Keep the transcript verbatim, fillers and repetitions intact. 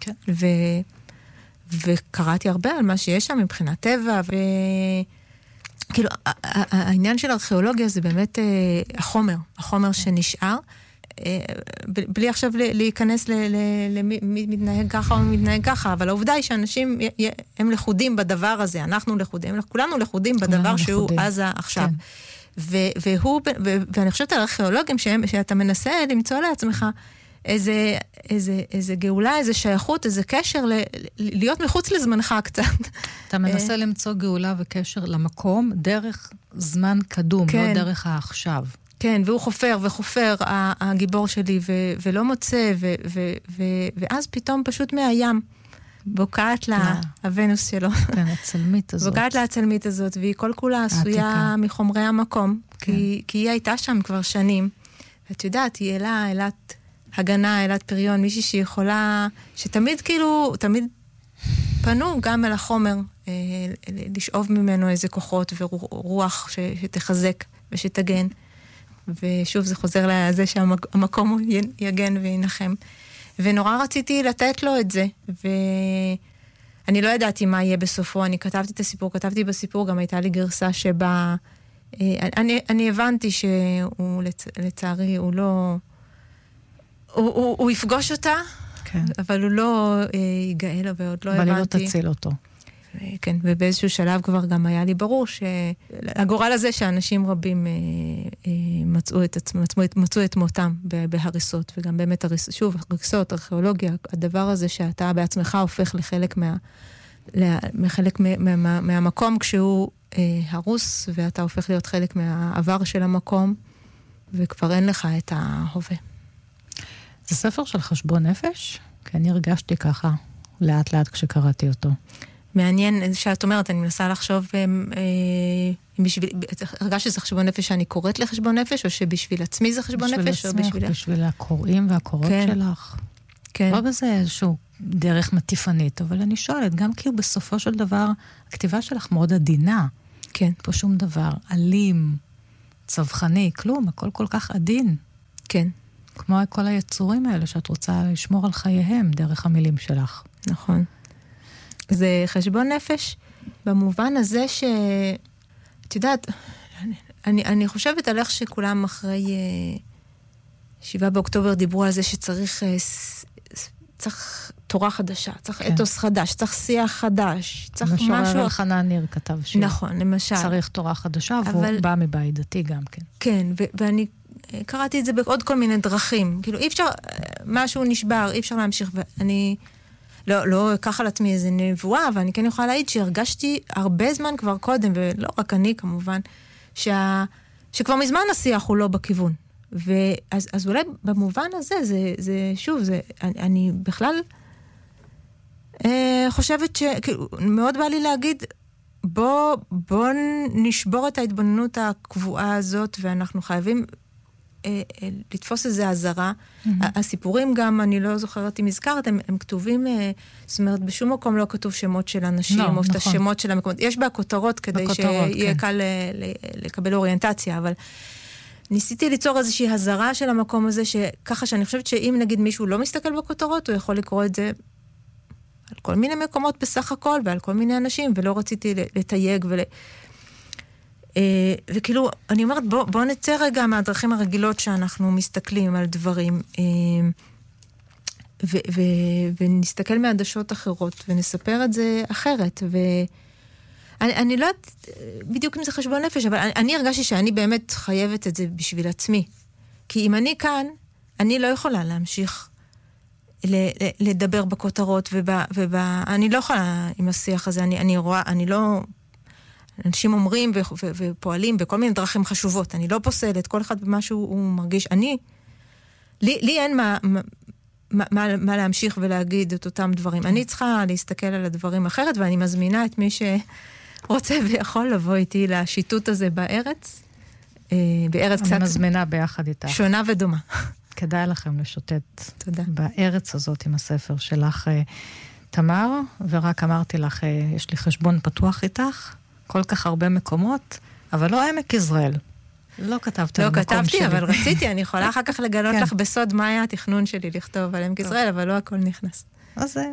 כן. ו... וקראתי הרבה על מה שיש שם מבחינת טבע, וכאילו, העניין של ארכיאולוגיה זה באמת החומר, החומר שנשאר, בלי עכשיו להיכנס למי מתנהג ככה או מי מתנהג ככה, אבל העובדה היא שאנשים הם לחודים בדבר הזה, אנחנו לחודים, כולנו לחודים בדבר שהוא עזה עכשיו. והוא, ואני חושבת על ארכיאולוגים שאתה מנסה למצוא לעצמך איזה, איזה, איזה גאולה, איזה שייכות, איזה קשר, ל, להיות מחוץ לזמנך קצת. אתה מנסה למצוא גאולה וקשר למקום, דרך זמן קדום, כן. לא דרך העכשיו. כן, והוא חופר וחופר, הגיבור שלי, ו, ולא מוצא, ו, ו, ו, ואז פתאום פשוט מהים, בוקעת לה, הוונוס שלו. כן, הצלמית הזאת. בוקעת לה הצלמית הזאת, והיא כל כולה עשויה מחומרי המקום, כן. כי, כי היא הייתה שם כבר שנים. ואת יודעת, היא אלה, אלת הגנה, אלת פריון, מישהי שיכולה, שתמיד כאילו, תמיד פנו גם אל החומר, אה, לשאוב ממנו איזה כוחות ורוח ש, שתחזק ושתגן. ושוב זה חוזר לזה שהמקום הוא יגן וינחם. ונורא רציתי לתת לו את זה, ואני לא ידעתי מה יהיה בסופו, אני כתבתי את הסיפור, כתבתי בסיפור, גם הייתה לי גרסה שבה, אני, אני הבנתי שהוא לצ, לצערי, הוא לא, הוא, הוא, הוא יפגוש אותה, כן. אבל הוא לא ייגאה לו, ועוד לא אבל הבנתי. אבל היא לא תציל אותו. כן, ובאיזשהו שלב כבר גם היה לי ברור שהגורל הזה שאנשים רבים מצאו את עצמם, מצאו את מותם בהריסות, וגם באמת הריסות, שוב, הריסות, ארכיאולוגיה, הדבר הזה שאתה בעצמך הופך לחלק מה, לחלק מה, מה, מהמקום כשהוא הרוס, ואתה הופך להיות חלק מהעבר של המקום, וכבר אין לך את ההווה. זה ספר של חשבון נפש? כי אני הרגשתי ככה לאט לאט כשקראתי אותו. מעניין, שאת אומרת, אני מנסה לחשוב, הרגש שזה חשבון נפש שאני קוראת לחשבון נפש, או שבשביל עצמי זה חשבון נפש, או בשביל... בשביל הקוראים והקורות שלך. כן. לא בזה איזשהו דרך מטיפנית, אבל אני שואלת, גם כי בסופו של דבר, הכתיבה שלך מאוד עדינה. כן. פה שום דבר, אלים, צווחני, כלום, הכל כל כך עדין. כן. כמו כל היצורים האלה שאת רוצה לשמור על חייהם דרך המילים שלך. נכון. זה חשבון נפש במובן הזה ש... את יודעת, אני, אני חושבת על איך שכולם אחרי שבעה באוקטובר דיברו על זה שצריך צריך תורה חדשה, צריך כן. אתוס חדש, צריך שיח חדש, צריך משהו... משורר אלחנן ניר כתב שיר. נכון, למשל. צריך תורה חדשה, אבל... והוא בא מבית דתי גם כן. כן, ו- ואני קראתי את זה בעוד כל מיני דרכים. כאילו, אי אפשר, משהו נשבר, אי אפשר להמשיך, ואני... לא, לא אקח על עצמי איזה נבואה, אבל אני כן יכולה להעיד שהרגשתי הרבה זמן כבר קודם, ולא רק אני כמובן, שה, שכבר מזמן השיח הוא לא בכיוון. ואז, אז אולי במובן הזה, זה, זה שוב, זה, אני, אני בכלל אה, חושבת שמאוד בא לי להגיד, בוא, בוא נשבור את ההתבוננות הקבועה הזאת, ואנחנו חייבים לתפוס איזה עזרה. הסיפורים גם, אני לא זוכרת אם הזכרת, הם, הם כתובים, זאת אומרת, בשום מקום לא כתוב שמות של אנשים, או את השמות של המקומות. יש בה כותרות כדי שיהיה קל לקבל אוריינטציה, אבל ניסיתי ליצור איזושהי הזרה של המקום הזה, ככה שאני חושבת שאם נגיד מישהו לא מסתכל בכותרות, הוא יכול לקרוא את זה על כל מיני מקומות בסך הכל, ועל כל מיני אנשים, ולא רציתי לתייג ול... וכאילו, אני אומרת, בוא, בוא נצא רגע מהדרכים הרגילות שאנחנו מסתכלים על דברים, ו, ו, ונסתכל מעדשות אחרות, ונספר את זה אחרת, ואני אני לא יודעת בדיוק אם זה חשבון נפש, אבל אני, אני הרגשתי שאני באמת חייבת את זה בשביל עצמי. כי אם אני כאן, אני לא יכולה להמשיך ל, ל, לדבר בכותרות, ואני לא יכולה עם השיח הזה, אני, אני רואה, אני לא... אנשים אומרים ו- ו- ופועלים בכל מיני דרכים חשובות. אני לא פוסלת, כל אחד במה שהוא מרגיש. אני, לי, לי אין מה, מה, מה, מה להמשיך ולהגיד את אותם דברים. אני צריכה להסתכל על הדברים אחרת, ואני מזמינה את מי שרוצה ויכול לבוא איתי לשיטוט הזה בארץ. בארץ קצת... אני מזמינה ביחד איתך. שונה ודומה. כדאי לכם לשוטט. תודה. בארץ הזאת עם הספר שלך, תמר, ורק אמרתי לך, יש לי חשבון פתוח איתך, כל כך הרבה מקומות, אבל לא עמק יזרעאל. לא כתבתי על המקום שלי. לא כתבתי, אבל רציתי, אני יכולה אחר כך לגלות לך בסוד מה היה התכנון שלי לכתוב על עמק יזרעאל, אבל לא הכל נכנס. אז זה